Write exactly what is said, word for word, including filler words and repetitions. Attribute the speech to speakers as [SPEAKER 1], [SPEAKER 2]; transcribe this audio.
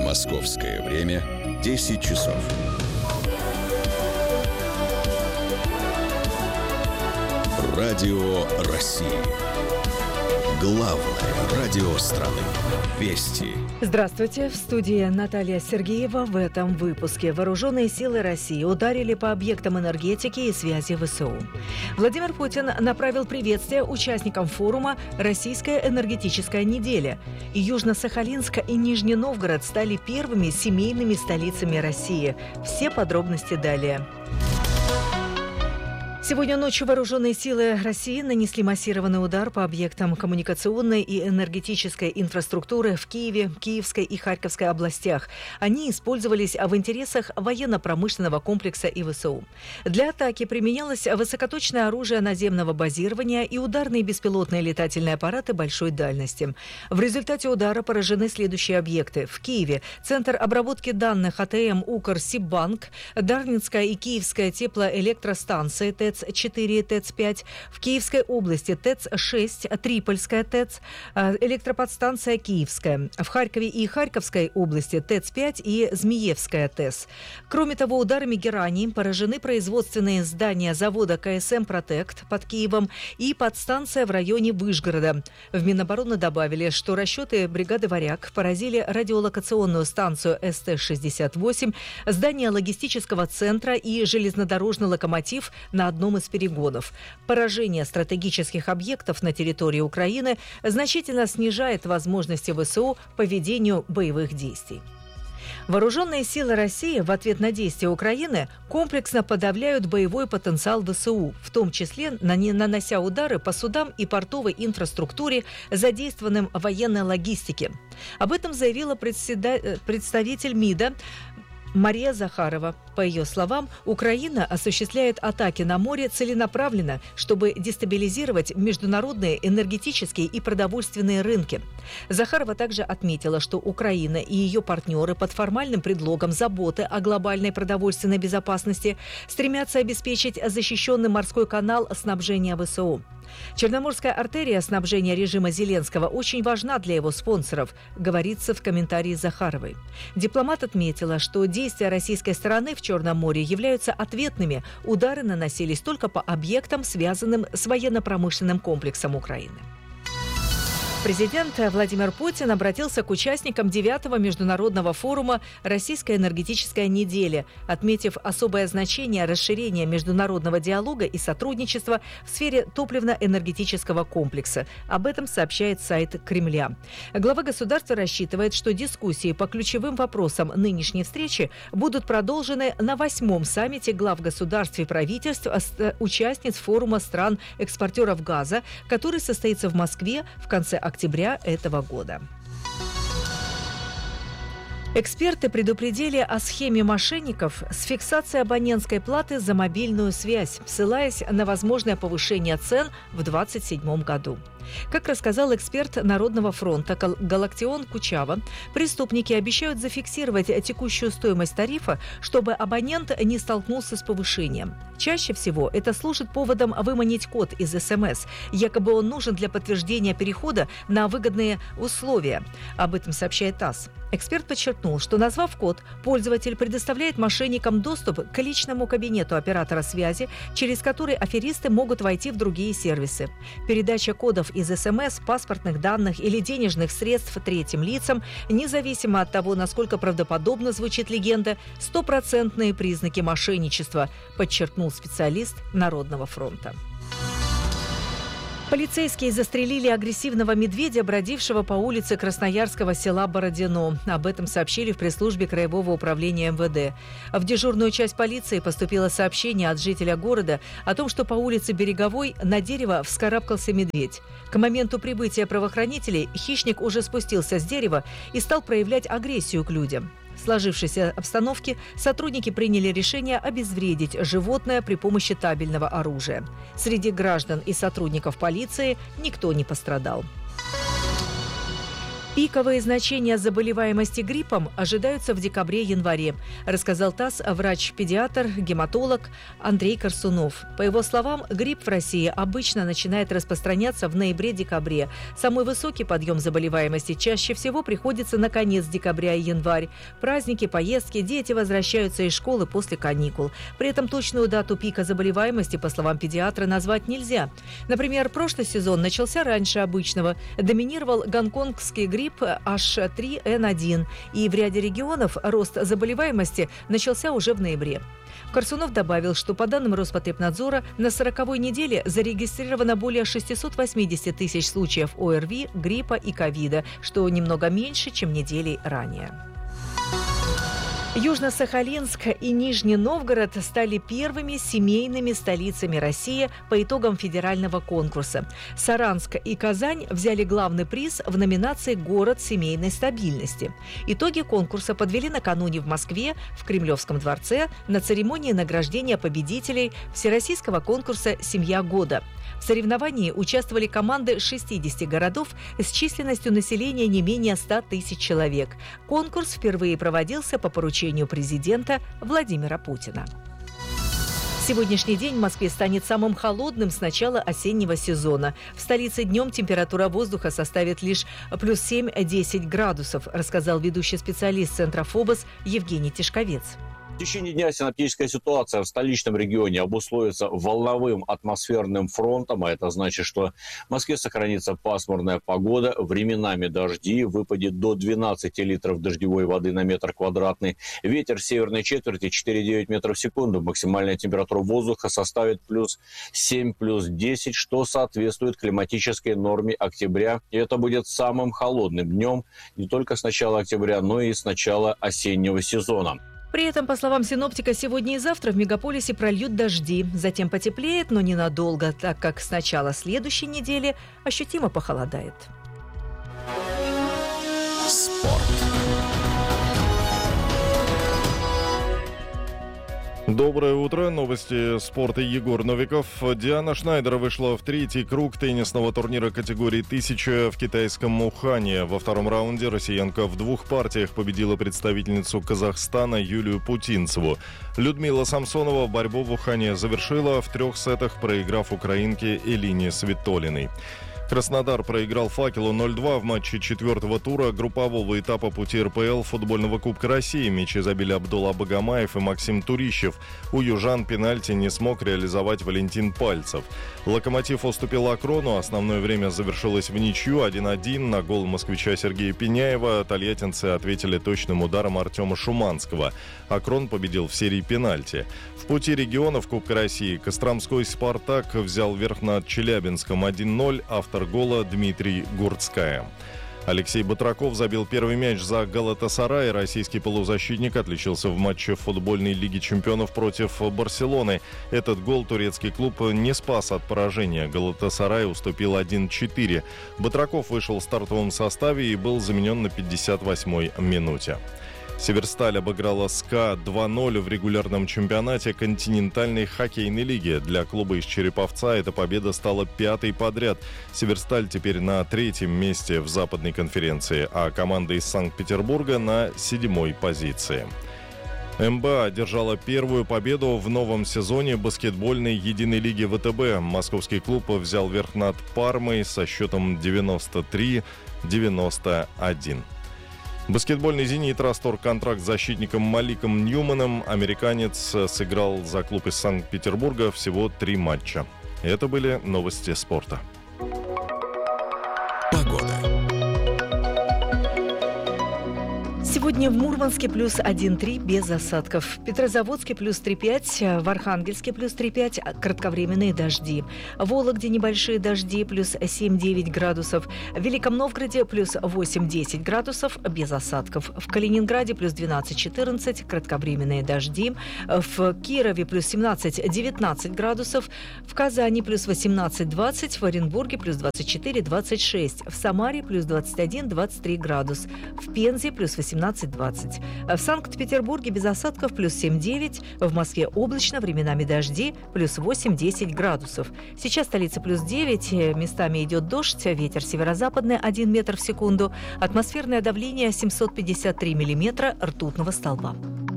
[SPEAKER 1] Московское время десять часов. Радио России. Главное радио страны. Вести.
[SPEAKER 2] Здравствуйте. В студии Наталья Сергеева. В этом выпуске вооруженные силы России ударили по объектам энергетики и связи ВСУ. Владимир Путин направил приветствие участникам форума «Российская энергетическая неделя». И Южно-Сахалинск и Нижний Новгород стали первыми семейными столицами России. Все подробности далее. Сегодня ночью вооруженные силы России нанесли массированный удар по объектам коммуникационной и энергетической инфраструктуры в Киеве, Киевской и Харьковской областях. Они использовались в интересах военно-промышленного комплекса и ВСУ. Для атаки применялось высокоточное оружие наземного базирования и ударные беспилотные летательные аппараты большой дальности. В результате удара поражены следующие объекты. В Киеве Центр обработки данных АТМ «Укрсиббанк», Дарницкая и Киевская теплоэлектростанции ТЭЦ четыре и ТЭЦ пять, в Киевской области ТЭЦ шесть, Трипольская ТЭЦ, электроподстанция Киевская, в Харькове и Харьковской области ТЭЦ пять и Змеевская ТЭС. Кроме того, ударами герани поражены производственные здания завода КСМ «Протект» под Киевом и подстанция в районе Вышгорода. В Минобороны добавили, что расчеты бригады «Варяг» поразили радиолокационную станцию эс тэ шестьдесят восемь, здание логистического центра и железнодорожный локомотив на одном из перегонов. Поражение стратегических объектов на территории Украины значительно снижает возможности ВСУ по ведению боевых действий. Вооруженные силы России в ответ на действия Украины комплексно подавляют боевой потенциал ВСУ, в том числе нанося удары по судам и портовой инфраструктуре, задействованным в военной логистике. Об этом заявила председа... представитель МИДа Мария Захарова. По ее словам, Украина осуществляет атаки на море целенаправленно, чтобы дестабилизировать международные энергетические и продовольственные рынки. Захарова также отметила, что Украина и ее партнеры под формальным предлогом заботы о глобальной продовольственной безопасности стремятся обеспечить защищенный морской канал снабжения ВСУ. Черноморская артерия снабжения режима Зеленского очень важна для его спонсоров, говорится в комментарии Захаровой. Дипломат отметила, что действия российской стороны в Черном море являются ответными. Удары наносились только по объектам, связанным с военно-промышленным комплексом Украины. Президент Владимир Путин обратился к участникам девятого международного форума «Российская энергетическая неделя», отметив особое значение расширения международного диалога и сотрудничества в сфере топливно-энергетического комплекса. Об этом сообщает сайт Кремля. Глава государства рассчитывает, что дискуссии по ключевым вопросам нынешней встречи будут продолжены на восьмом саммите глав государств и правительств участниц форума стран-экспортеров газа, который состоится в Москве в конце октября этого года. Эксперты предупредили о схеме мошенников с фиксацией абонентской платы за мобильную связь, ссылаясь на возможное повышение цен в две тысячи двадцать седьмом году. Как рассказал эксперт Народного фронта Галактион Кучава, преступники обещают зафиксировать текущую стоимость тарифа, чтобы абонент не столкнулся с повышением. Чаще всего это служит поводом выманить код из эс эм эс. Якобы он нужен для подтверждения перехода на выгодные условия. Об этом сообщает ТАСС. Эксперт подчеркнул, что, назвав код, пользователь предоставляет мошенникам доступ к личному кабинету оператора связи, через который аферисты могут войти в другие сервисы. Передача кодов из эс эм эс, паспортных данных или денежных средств третьим лицам, независимо от того, насколько правдоподобно звучит легенда, стопроцентные признаки мошенничества, подчеркнул специалист Народного фронта. Полицейские застрелили агрессивного медведя, бродившего по улице красноярского села Бородино. Об этом сообщили в пресс-службе Краевого управления эм вэ дэ. В дежурную часть полиции поступило сообщение от жителя города о том, что по улице Береговой на дерево вскарабкался медведь. К моменту прибытия правоохранителей хищник уже спустился с дерева и стал проявлять агрессию к людям. В сложившейся обстановке сотрудники приняли решение обезвредить животное при помощи табельного оружия. Среди граждан и сотрудников полиции никто не пострадал. Пиковые значения заболеваемости гриппом ожидаются в декабре-январе, рассказал ТАСС врач-педиатр, гематолог Андрей Корсунов. По его словам, грипп в России обычно начинает распространяться в ноябре-декабре. Самый высокий подъем заболеваемости чаще всего приходится на конец декабря и январь. Праздники, поездки, дети возвращаются из школы после каникул. При этом точную дату пика заболеваемости, по словам педиатра, назвать нельзя. Например, прошлый сезон начался раньше обычного. Доминировал гонконгский грипп эйч три эн один, и в ряде регионов рост заболеваемости начался уже в ноябре. Корсунов добавил, что по данным Роспотребнадзора на сороковой неделе зарегистрировано более шестьсот восемьдесят тысяч случаев о эр ви, гриппа и ковида, что немного меньше, чем недели ранее. Южно-Сахалинск и Нижний Новгород стали первыми семейными столицами России по итогам федерального конкурса. Саранск и Казань взяли главный приз в номинации «Город семейной стабильности». Итоги конкурса подвели накануне в Москве, в Кремлевском дворце, на церемонии награждения победителей всероссийского конкурса «Семья года». В соревновании участвовали команды шестидесяти городов с численностью населения не менее ста тысяч человек. Конкурс впервые проводился по поручению президента Владимира Путина. Сегодняшний день в Москве станет самым холодным с начала осеннего сезона. В столице днем температура воздуха составит лишь плюс семь-десять градусов, рассказал ведущий специалист Центра ФОБОС Евгений Тишковец.
[SPEAKER 3] В течение дня синоптическая ситуация в столичном регионе обусловится волновым атмосферным фронтом, а это значит, что в Москве сохранится пасмурная погода, временами дожди, выпадет до двенадцати литров дождевой воды на метр квадратный, ветер северной четверти четыре целых девять метров в секунду, максимальная температура воздуха составит плюс семь, плюс десять, что соответствует климатической норме октября, и это будет самым холодным днем не только с начала октября, но и с начала осеннего сезона.
[SPEAKER 2] При этом, по словам синоптика, сегодня и завтра в мегаполисе прольют дожди. Затем потеплеет, но ненадолго, так как с начала следующей недели ощутимо похолодает.
[SPEAKER 1] Спорт.
[SPEAKER 4] Доброе утро. Новости спорта. Егор Новиков. Диана Шнайдер вышла в третий круг теннисного турнира категории тысяча в китайском Ухане. Во втором раунде россиянка в двух партиях победила представительницу Казахстана Юлию Путинцеву. Людмила Самсонова борьбу в Ухане завершила в трех сетах, проиграв украинке Элине Свитолиной. Краснодар проиграл «Факелу» ноль два в матче четвертого тура группового этапа пути эр пэ эл футбольного Кубка России. Мячи забили Абдулла Багамаев и Максим Турищев. У южан пенальти не смог реализовать Валентин Пальцев. «Локомотив» уступил «Акрону». Основное время завершилось в ничью один один. На гол москвича Сергея Пеняева тольяттинцы ответили точным ударом Артема Шуманского. «Акрон» победил в серии пенальти. В пути регионов Кубка России Костромской «Спартак» взял верх над Челябинском один ноль. Автор гола Дмитрий Гурцкая. Алексей Батраков забил первый мяч за Галатасарай. Российский полузащитник отличился в матче футбольной лиги чемпионов против Барселоны. Этот гол турецкий клуб не спас от поражения. Галатасарай уступил один четыре. Батраков вышел в стартовом составе и был заменен на пятьдесят восьмой минуте. Северсталь обыграла СКА два ноль в регулярном чемпионате континентальной хоккейной лиги. Для клуба из Череповца эта победа стала пятой подряд. Северсталь теперь на третьем месте в западной конференции, а команда из Санкт-Петербурга на седьмой позиции. эм бэ а одержала первую победу в новом сезоне баскетбольной единой лиги вэ тэ бэ. Московский клуб взял верх над Пармой со счетом девяносто три девяносто один. Баскетбольный «Зенит» расторг контракт с защитником Маликом Ньюманом. Американец сыграл за клуб из Санкт-Петербурга всего три матча. Это были новости спорта.
[SPEAKER 1] Погода.
[SPEAKER 2] Сегодня в Мурманске плюс один три без осадков. В Петрозаводске плюс три пять, в Архангельске плюс три пять, кратковременные дожди. В Вологде небольшие дожди, плюс семь-девять градусов. В Великом Новгороде плюс восемь-десять градусов без осадков. В Калининграде плюс двенадцать-четырнадцать, кратковременные дожди. В Кирове плюс семнадцать-девятнадцать градусов. В Казани плюс восемнадцать-двадцать, в Оренбурге плюс двадцать четыре-двадцать шесть. В Самаре плюс двадцать один-двадцать три градус. В Пензе плюс восемнадцать восемнадцать двадцать. В Санкт-Петербурге без осадков плюс семь девять, в Москве облачно, временами дожди, плюс восемь десять градусов. Сейчас в столице плюс девять, местами идет дождь, ветер северо-западный один метр в секунду, атмосферное давление семьсот пятьдесят три миллиметра ртутного столба.